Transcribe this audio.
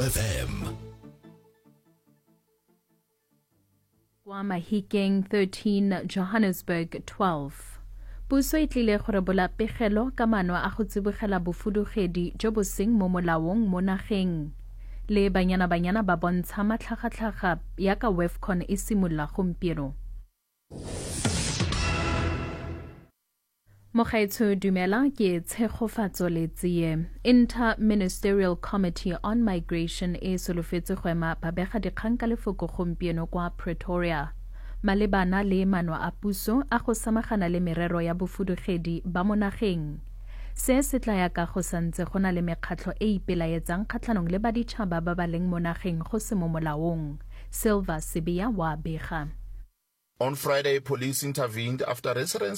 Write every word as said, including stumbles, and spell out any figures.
F M. Kwa Mahikeng thirteen, Johannesburg twelve. Puso e tlile go rebola pegelo ka maano a go tsibogela bofudugedi jo bo seng mo molaong mo nageng. Le banyana-banyana ba bontsha matlhagatlhaga yaka WEFCON e simolla gompieno. Mogaetsho dumela ke tshegofatso le tsie. Inter-Ministerial Committee on Migration e solofetse go ema babega dikgang ka lefoko gompieno kwa Pretoria. Malebana le maano a puso a go samagana le merero ya bofudugedi ba mo nageng. Se se tla ya ka go santse go na le mekgatlho e ipelaetsang kgatlhanong le baditšhaba ba ba leng mo nageng go se mo molaong. Silva Sibiya wa bega. On Friday, police intervened after residents